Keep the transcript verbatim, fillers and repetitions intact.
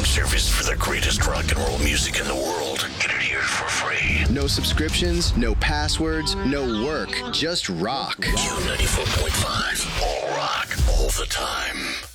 service for the greatest rock and roll music in the world. Get it here for free. No subscriptions, no passwords, no work, just rock. Q ninety-four point five. All rock, all the time.